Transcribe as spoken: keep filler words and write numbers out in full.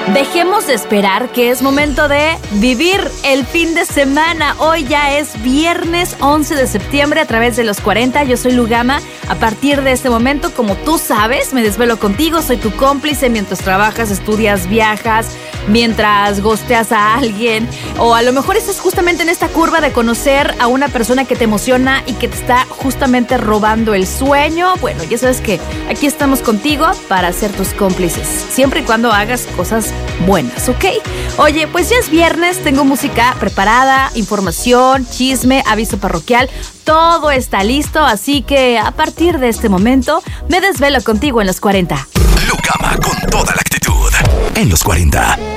Dejemos de esperar, que es momento de vivir el fin de semana. Hoy ya es viernes once de septiembre a través de los cuarenta. Yo soy Lugama. A partir de este momento, como tú sabes, me desvelo contigo. Soy tu cómplice mientras trabajas, estudias, viajas, mientras gosteas a alguien. O a lo mejor estás justamente en esta curva de conocer a una persona que te emociona y que te está justamente robando el sueño. Bueno, ya sabes que aquí estamos contigo para ser tus cómplices, siempre y cuando hagas cosas buenas, ¿ok? Oye, pues ya es viernes, tengo música preparada, información, chisme, aviso parroquial, todo está listo, así que a partir de este momento me desvelo contigo en los cuarenta. Lugama con toda la actitud en los cuarenta.